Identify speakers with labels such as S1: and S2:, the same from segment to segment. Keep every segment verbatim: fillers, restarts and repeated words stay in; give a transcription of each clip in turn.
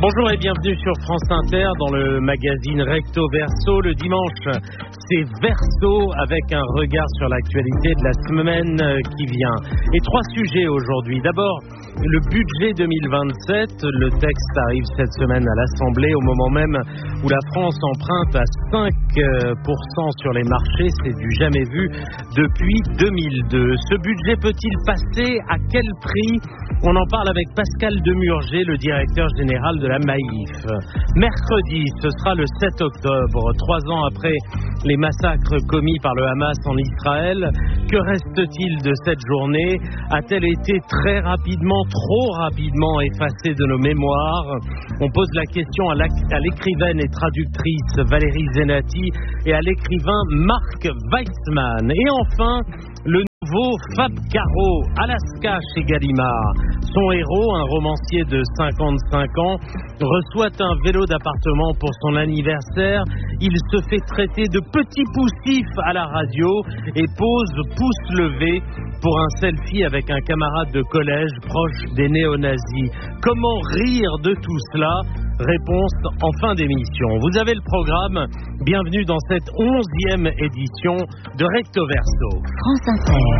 S1: Bonjour et bienvenue sur France Inter dans le magazine Recto Verso. Le dimanche, c'est Verso avec un regard sur l'actualité de la semaine qui vient. Et trois sujets aujourd'hui. D'abord, le budget deux mille vingt-sept. Le texte arrive cette semaine à l'Assemblée au moment même où la France emprunte à cinq pour cent sur les marchés. C'est du jamais vu depuis deux mille deux. Ce budget peut-il passer? À quel prix? On en parle avec Pascal Demurger, le directeur général de la Maïf. Mercredi, ce sera le sept octobre, trois ans après les massacres commis par le Hamas en Israël. Que reste-t-il de cette journée? A-t-elle été très rapidement, trop rapidement effacée de nos mémoires? On pose la question à l'écrivaine et traductrice Valérie Zenati et à l'écrivain Marc Weitzman. Et enfin, le nouveau Fab Caro, Alaska chez Gallimard. Son héros, un romancier de cinquante-cinq ans, reçoit un vélo d'appartement pour son anniversaire. Il se fait traiter de petit poussif à la radio et pose pouce levé pour un selfie avec un camarade de collège proche des néo-nazis. Comment rire de tout cela? Réponse en fin d'émission. Vous avez le programme. Bienvenue dans cette onzième édition de Recto Verso.
S2: France Inter.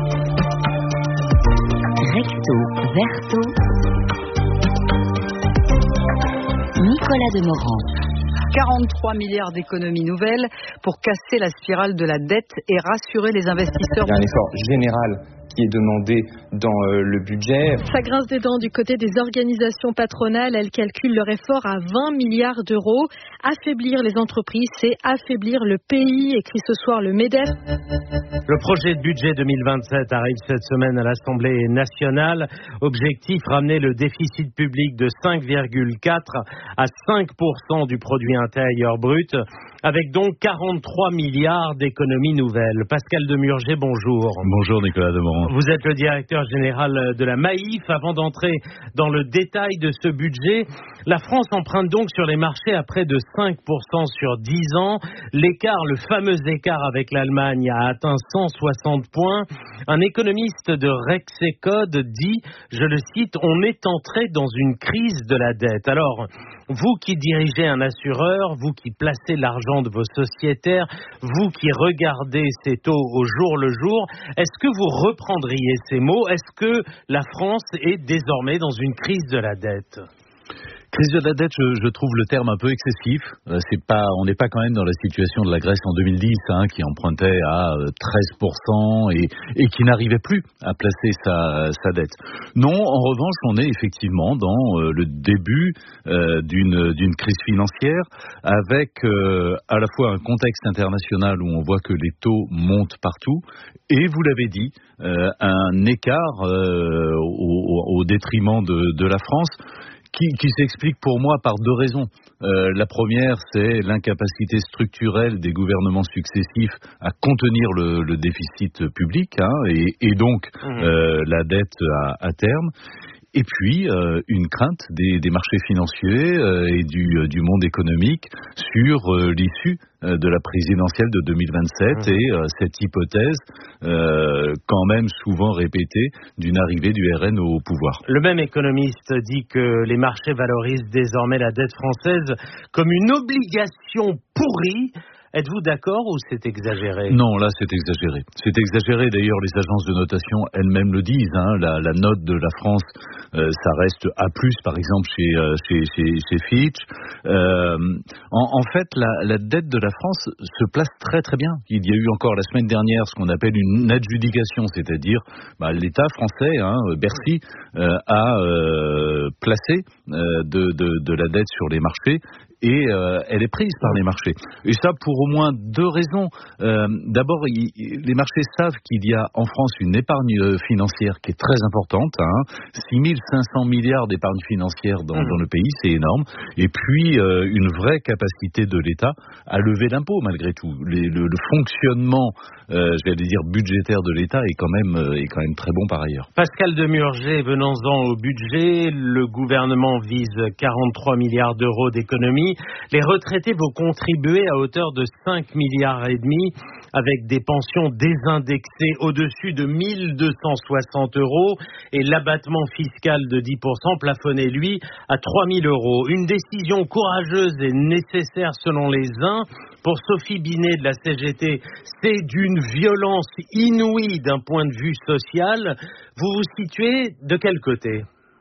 S2: Recto Verso. Nicolas Demorand.
S3: quarante-trois milliards d'économies nouvelles pour casser la spirale de la dette et rassurer les investisseurs.
S4: Il y a un effort général qui est demandé dans euh, le budget.
S5: Ça grince des dents du côté des organisations patronales. Elles calculent leur effort à vingt milliards d'euros. Affaiblir les entreprises, c'est affaiblir le pays, écrit ce soir le MEDEF.
S1: Le projet de budget deux mille vingt-sept arrive cette semaine à l'Assemblée nationale. Objectif, ramener le déficit public de cinq virgule quatre à cinq pour cent du produit intérieur brut, avec donc quarante-trois milliards d'économies nouvelles. Pascal Demurger, bonjour.
S6: Bonjour Nicolas Demorand.
S1: Vous êtes le directeur général de la Maïf. Avant d'entrer dans le détail de ce budget, la France emprunte donc sur les marchés à près de cinq pour cent sur dix ans. L'écart, le fameux écart avec l'Allemagne, a atteint cent soixante points. Un économiste de Rexecode dit, je le cite, on est entré dans une crise de la dette. Alors, vous qui dirigez un assureur, vous qui placez l'argent de vos sociétaires, vous qui regardez ces taux au jour le jour, est-ce que vous reprendriez ces mots? Est-ce que la France est désormais dans une crise de la dette?
S6: Crise de la dette, je, je trouve le terme un peu excessif. Euh, c'est pas, on n'est pas quand même dans la situation de la Grèce en deux mille dix, hein, qui empruntait à treize pour cent et, et qui n'arrivait plus à placer sa, sa dette. Non, en revanche, on est effectivement dans euh, le début euh, d'une, d'une crise financière, avec euh, à la fois un contexte international où on voit que les taux montent partout, et vous l'avez dit, euh, un écart euh, au, au détriment de, de la France. Qui, qui s'explique pour moi par deux raisons. Euh, la première, c'est l'incapacité structurelle des gouvernements successifs à contenir le, le déficit public, hein, et, et donc mmh. euh, la dette à, à terme. Et puis, euh, une crainte des, des marchés financiers euh, et du, euh, du monde économique sur euh, l'issue euh, de la présidentielle de deux mille vingt-sept mmh. et euh, cette hypothèse, euh, quand même souvent répétée, d'une arrivée du R N au pouvoir.
S1: Le même économiste dit que les marchés valorisent désormais la dette française comme une obligation pourrie. Êtes-vous d'accord ou c'est exagéré?
S6: Non, là c'est exagéré. C'est exagéré, d'ailleurs les agences de notation elles-mêmes le disent, hein. la, la note de la France, euh, ça reste A plus par exemple chez, euh, chez, chez, chez Fitch. Euh, en, en fait, la, la dette de la France se place très très bien. Il y a eu encore la semaine dernière ce qu'on appelle une adjudication, c'est-à-dire bah, l'État français, hein, Bercy, euh, a euh, placé euh, de, de, de la dette sur les marchés. Et euh, elle est prise par les marchés. Et ça pour au moins deux raisons. Euh, d'abord, il, les marchés savent qu'il y a en France une épargne financière qui est très importante. Hein, six mille cinq cents milliards d'épargne financière dans, mmh. dans le pays, c'est énorme. Et puis, euh, une vraie capacité de l'État à lever l'impôt, malgré tout. Les, le, le fonctionnement, euh, j'allais dire, budgétaire de l'État est quand même, euh, est quand même très bon par ailleurs.
S1: Pascal Demurger, venons-en au budget. Le gouvernement gouvernement vise quarante-trois milliards d'euros d'économies. Les retraités vont contribuer à hauteur de cinq milliards et demi avec des pensions désindexées au-dessus de mille deux cent soixante euros et l'abattement fiscal de dix pour cent plafonné, lui, à trois mille euros. Une décision courageuse et nécessaire selon les uns. Pour Sophie Binet de la C G T, c'est d'une violence inouïe d'un point de vue social. Vous vous situez de quel côté ?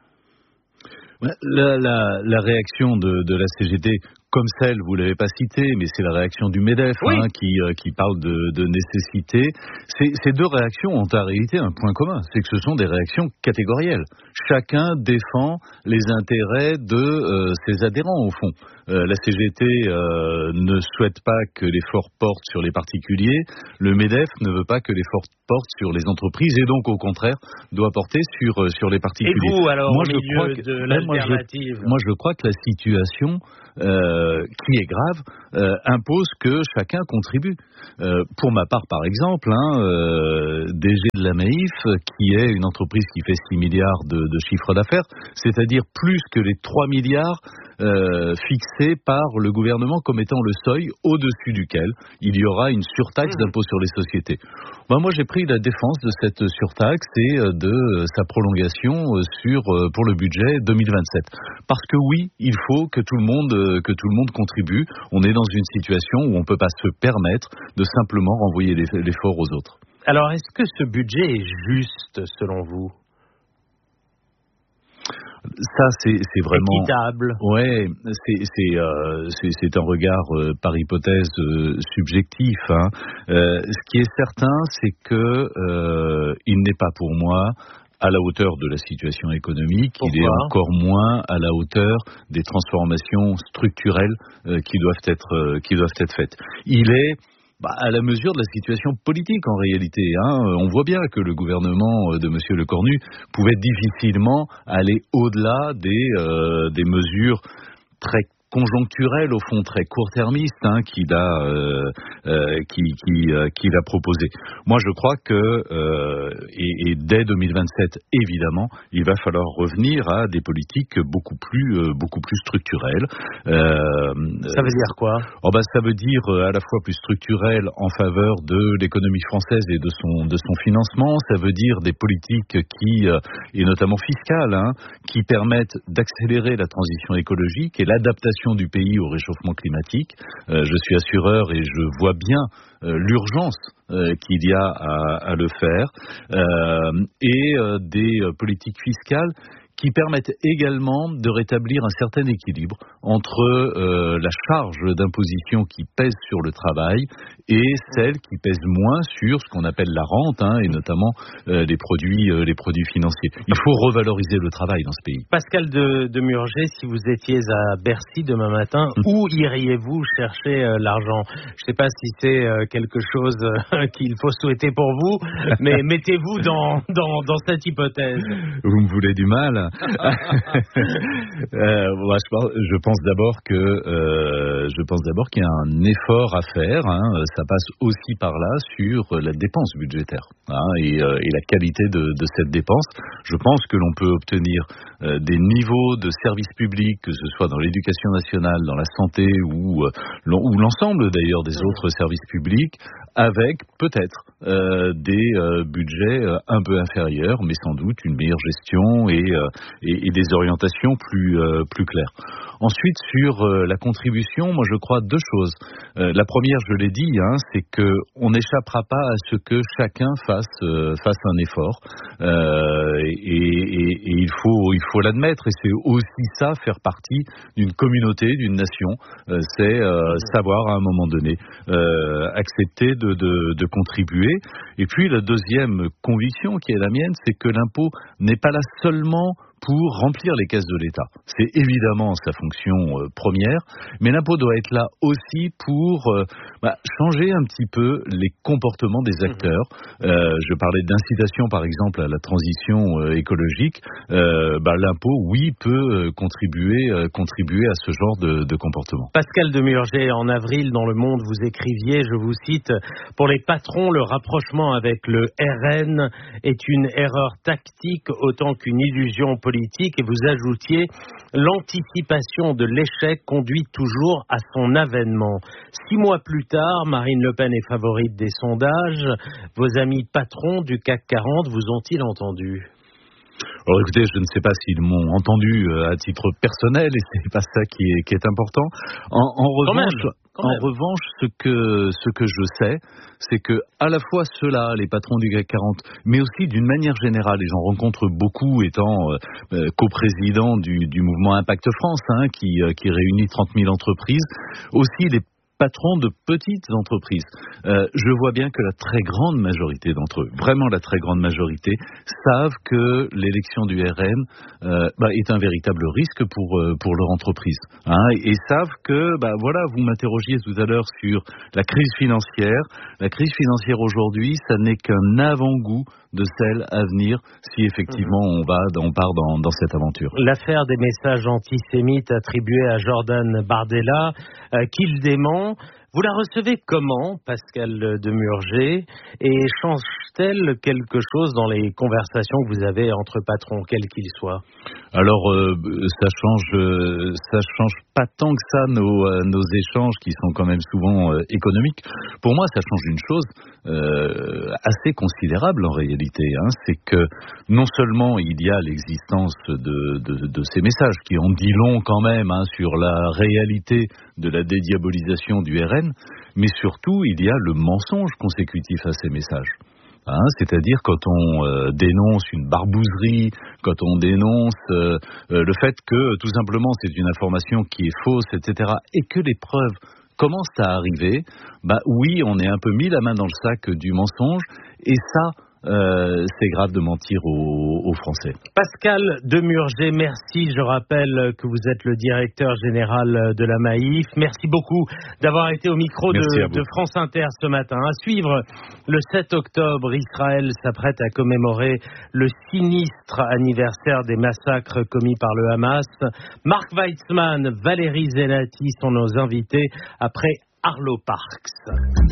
S6: La, la, la réaction de, de la C G T, comme celle, vous l'avez pas citée, mais c'est la réaction du MEDEF, oui. hein, qui, euh, qui parle de, de nécessité. Ces, ces deux réactions ont en réalité un point commun, c'est que ce sont des réactions catégorielles. Chacun défend les intérêts de euh, ses adhérents, au fond. Euh, la C G T euh, ne souhaite pas que l'effort porte sur les particuliers, le MEDEF ne veut pas que l'effort porte sur les entreprises et donc au contraire doit porter sur, euh, sur les particuliers.
S1: Et vous alors,
S6: moi,
S1: au
S6: je
S1: milieu
S6: crois que,
S1: de l'alternative ?
S6: Moi je, moi je crois que la situation euh, qui est grave euh, impose que chacun contribue. Euh, pour ma part par exemple, hein, euh, D G de la Maïf, qui est une entreprise qui fait six milliards de, de chiffre d'affaires, c'est-à-dire plus que les trois milliards Euh, fixé par le gouvernement comme étant le seuil au-dessus duquel il y aura une surtaxe d'impôt sur les sociétés. Ben, moi j'ai pris la défense de cette surtaxe et de sa prolongation sur, pour le budget deux mille vingt-sept. Parce que oui, il faut que tout le monde, que tout le monde contribue. On est dans une situation où on ne peut pas se permettre de simplement renvoyer l'effort aux autres.
S1: Alors est-ce que ce budget est juste selon vous ?
S6: Ça, c'est, c'est vraiment
S1: équitable.
S6: Ouais, c'est, c'est, euh, c'est, c'est un regard euh, par hypothèse euh, subjectif. Hein. Euh, ce qui est certain, c'est que euh, il n'est pas pour moi à la hauteur de la situation économique.
S1: Pourquoi ?
S6: Il est encore moins à la hauteur des transformations structurelles euh, qui doivent être euh, qui doivent être faites. Il est Bah, à la mesure de la situation politique en réalité. Hein. On voit bien que le gouvernement de M. Lecornu pouvait difficilement aller au-delà des, euh, des mesures très conjoncturel, au fond très court-termiste, hein, qu'il a, euh, euh, qui, qui, euh, qu'il a proposé. Moi, je crois que, euh, et, et dès deux mille vingt-sept, évidemment, il va falloir revenir à des politiques beaucoup plus, euh, beaucoup plus structurelles.
S1: Euh, ça veut dire quoi ?
S6: Oh ben, ça veut dire à la fois plus structurel en faveur de l'économie française et de son, de son financement. Ça veut dire des politiques qui, euh, et notamment fiscales, hein, qui permettent d'accélérer la transition écologique et l'adaptation du pays au réchauffement climatique. Euh, je suis assureur et je vois bien euh, l'urgence euh, qu'il y a à, à le faire euh, et euh, des euh, politiques fiscales qui permettent également de rétablir un certain équilibre entre euh, la charge d'imposition qui pèse sur le travail et celle qui pèse moins sur ce qu'on appelle la rente, hein, et notamment euh, les produits, euh, les produits financiers. Il faut revaloriser le travail dans ce pays.
S1: Pascal de, de Murger, si vous étiez à Bercy demain matin, mmh. où iriez-vous chercher euh, l'argent ? Je ne sais pas si c'est euh, quelque chose euh, qu'il faut souhaiter pour vous, mais mettez-vous dans, dans, dans cette hypothèse.
S6: Vous me voulez du mal ? euh, moi, je pense, je pense d'abord que euh, je pense d'abord qu'il y a un effort à faire. Hein, ça passe aussi par là sur la dépense budgétaire, hein, et, euh, et la qualité de, de cette dépense. Je pense que l'on peut obtenir euh, des niveaux de services publics, que ce soit dans l'éducation nationale, dans la santé ou, euh, ou l'ensemble d'ailleurs des autres services publics, avec peut-être euh, des euh, budgets euh, un peu inférieurs, mais sans doute une meilleure gestion et euh, Et, et des orientations plus, euh, plus claires. Ensuite, sur euh, la contribution, moi je crois deux choses. Euh, la première, je l'ai dit, hein, c'est qu'on n'échappera pas à ce que chacun fasse, euh, fasse un effort. Euh, et, et, et il faut, il faut l'admettre. Et c'est aussi ça, faire partie d'une communauté, d'une nation. Euh, c'est euh, savoir à un moment donné euh, accepter de, de, de contribuer. Et puis la deuxième conviction qui est la mienne, c'est que l'impôt n'est pas là seulement pour remplir les caisses de l'État. C'est évidemment sa fonction euh, première, mais l'impôt doit être là aussi pour euh, bah, changer un petit peu les comportements des acteurs. Euh, je parlais d'incitation, par exemple, à la transition euh, écologique. Euh, bah, l'impôt, oui, peut euh, contribuer, euh, contribuer à ce genre de, de comportement.
S1: Pascal de Murger, en avril, dans Le Monde, vous écriviez, je vous cite, « Pour les patrons, le rapprochement avec le R N est une erreur tactique autant qu'une illusion politique. politique, et vous ajoutiez l'anticipation de l'échec conduit toujours à son avènement. Six mois plus tard, Marine Le Pen est favorite des sondages. Vos amis patrons du C A C quarante vous ont-ils entendu ?
S6: Alors écoutez, je ne sais pas s'ils m'ont entendu euh, à titre personnel, et c'est pas ça qui est, qui est important. En, en revanche,
S1: même,
S6: en revanche, ce que ce que je sais, c'est que à la fois ceux-là, les patrons du C A C quarante, mais aussi d'une manière générale, et j'en rencontre beaucoup étant euh, euh, coprésident du, du mouvement Impact France, hein, qui euh, qui réunit trente mille entreprises, aussi les patrons de petites entreprises. Euh, je vois bien que la très grande majorité d'entre eux, vraiment la très grande majorité, savent que l'élection du R N euh, bah, est un véritable risque pour euh, pour leur entreprise, hein, et, et savent que, bah voilà, vous m'interrogiez tout à l'heure sur la crise financière. La crise financière aujourd'hui, ça n'est qu'un avant-goût de celle à venir si effectivement on va, on part dans, dans cette aventure.
S1: L'affaire des messages antisémites attribués à Jordan Bardella, euh, qu'il dément, vous la recevez comment, Pascal Demurger, et change-t-elle quelque chose dans les conversations que vous avez entre patrons, quels qu'ils soient ?
S6: Alors, euh, ça change, euh, ça change pas tant que ça nos, euh, nos échanges qui sont quand même souvent euh, économiques. Pour moi, ça change une chose euh, assez considérable en réalité. Hein, c'est que non seulement il y a l'existence de, de, de ces messages qui en dit long quand même, hein, sur la réalité de la dédiabolisation du R N, mais surtout il y a le mensonge consécutif à ces messages. Hein, c'est-à-dire quand on euh, dénonce une barbouzerie, quand on dénonce euh, euh, le fait que tout simplement c'est une information qui est fausse, et cetera, et que les preuves commencent à arriver, bah oui, on est un peu mis la main dans le sac du mensonge, et ça, Euh, c'est grave de mentir aux, aux Français.
S1: Pascal Demurger, merci. Je rappelle que vous êtes le directeur général de la Maïf. Merci beaucoup d'avoir été au micro de, de France Inter ce matin. À suivre, le sept octobre, Israël s'apprête à commémorer le sinistre anniversaire des massacres commis par le Hamas. Marc Weitzman, Valérie Zenati sont nos invités après Arlo Parks.